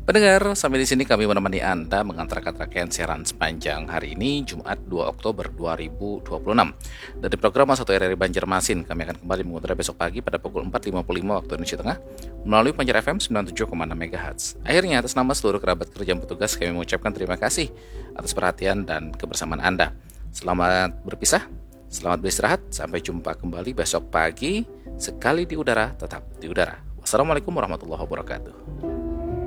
Pendengar, sampai di sini kami menemani Anda mengantarkan rangkaian siaran sepanjang hari ini, Jumat 2 Oktober 2026. Dari program Satu RRI Banjarmasin, kami akan kembali mengudara besok pagi pada pukul 4.55 waktu Indonesia Tengah, melalui Panjar FM 97,6 MHz. Akhirnya, atas nama seluruh kerabat kerja dan petugas, kami mengucapkan terima kasih atas perhatian dan kebersamaan Anda. Selamat berpisah, selamat beristirahat, sampai jumpa kembali besok pagi, sekali di udara, tetap di udara. Wassalamualaikum warahmatullahi wabarakatuh.